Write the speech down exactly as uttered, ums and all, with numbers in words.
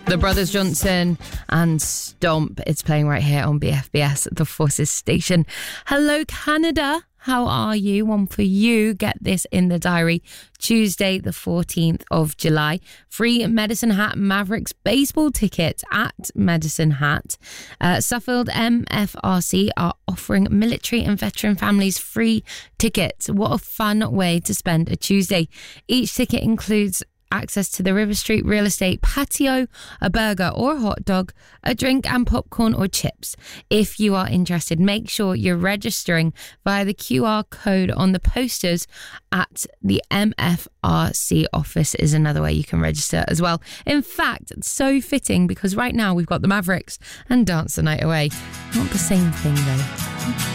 The Brothers Johnson and Stomp. It's playing right here on B F B S, the Forces station. Hello, Canada. How are you? One for you. Get this in the diary. Tuesday, the fourteenth of July. Free Medicine Hat Mavericks baseball tickets at Medicine Hat. Uh, Suffield M F R C are offering military and veteran families free tickets. What a fun way to spend a Tuesday. Each ticket includes access to the River Street real estate patio, a burger or a hot dog, a drink and popcorn or chips. If you are interested, make sure you're registering via the Q R code on the posters at the M F R C office is another way you can register as well. In fact, it's so fitting because right now we've got the Mavericks and Dance the Night Away. Not the same thing though.